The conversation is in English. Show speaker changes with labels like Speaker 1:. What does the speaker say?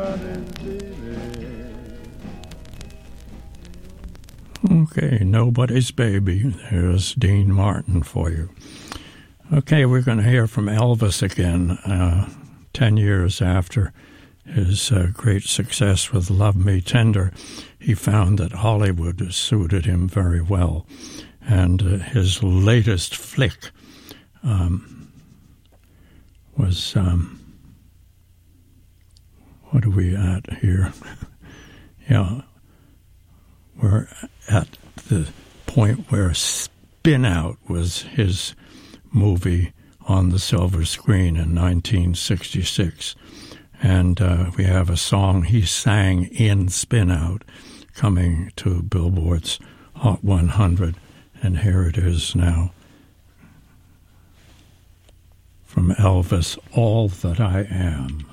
Speaker 1: Okay, Nobody's Baby. There's Dean Martin for you. Okay, we're going to hear from Elvis again, 10 years after his great success with Love Me Tender. He found that Hollywood suited him very well. And his latest flick was, what are we at here? Yeah, we're at the point where Spin Out was his movie on the silver screen in 1966. And we have a song he sang in Spin Out coming to Billboard's Hot 100. And here it is now from Elvis, All That I Am.